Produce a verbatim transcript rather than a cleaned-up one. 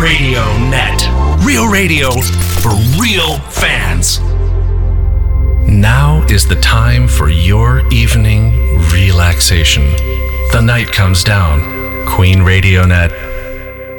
Radio Net. Real radio for real fans. Now is the time for your evening relaxation. The night comes down. Queen Radio Net